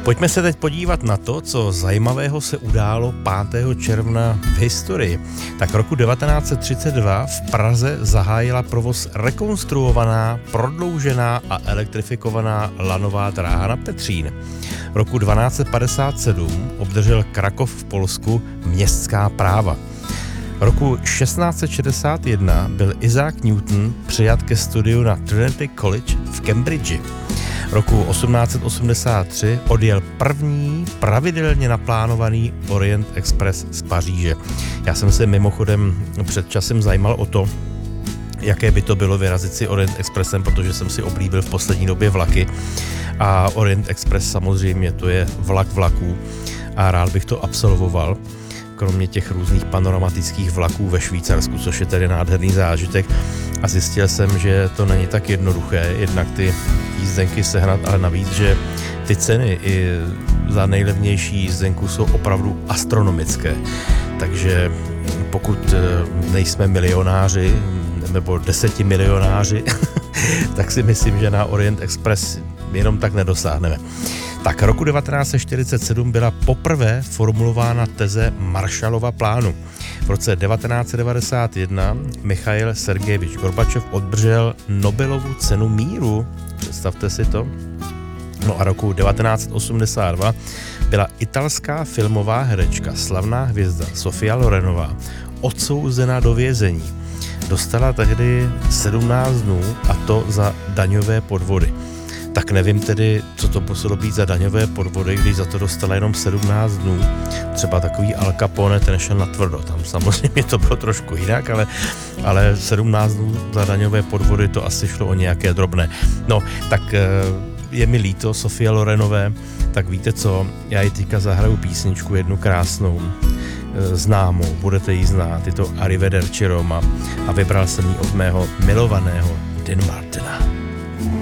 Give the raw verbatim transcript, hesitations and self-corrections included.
Pojďme se teď podívat na to, co zajímavého se událo pátého června v historii. Tak roku devatenáct set třicet dva v Praze zahájila provoz rekonstruovaná, prodloužená a elektrifikovaná lanová dráha na Petřín. Roku dvanáct set padesát sedm obdržel Krakov v Polsku městská práva. Roku šestnáct set šedesát jedna byl Isaac Newton přijat ke studiu na Trinity College v Cambridge. Roku osmnáct set osmdesát tři odjel první pravidelně naplánovaný Orient Express z Paříže. Já jsem se mimochodem před časem zajímal o to, jaké by to bylo vyrazit si Orient Expressem, protože jsem si oblíbil v poslední době vlaky a Orient Express samozřejmě to je vlak vlaků a rád bych to absolvoval, kromě těch různých panoramatických vlaků ve Švýcarsku, což je tedy nádherný zážitek. A zjistil jsem, že to není tak jednoduché, jednak ty jízdenky sehnat, ale navíc, že ty ceny i za nejlevnější jízdenku jsou opravdu astronomické. Takže pokud nejsme milionáři nebo desetimilionáři, tak si myslím, že na Orient Express jenom tak nedosáhneme. Tak roku devatenáct set čtyřicet sedm byla poprvé formulována teze Marshallova plánu. V roce devatenáct set devadesát jedna Michail Sergejevič Gorbačov obdržel Nobelovu cenu míru. Představte si to. No a roku devatenáct set osmdesát dva byla italská filmová herečka, slavná hvězda Sofia Lorenová, odsouzena do vězení. Dostala tehdy sedmnáct dnů a to za daňové podvody. Tak nevím tedy, co to muselo být za daňové podvody, když za to dostala jenom sedmnáct dnů. Třeba takový Al Capone, ten šel na tvrdo. Tam samozřejmě to bylo trošku jinak, ale, ale sedmnáct dnů za daňové podvody to asi šlo o nějaké drobné. No, tak je mi líto Sofie Lorenové, tak víte co, já ji teďka zahraju písničku jednu krásnou, známou, budete ji znát, je to Arrivederci Roma a vybral jsem ji od mého milovaného Dean Martina.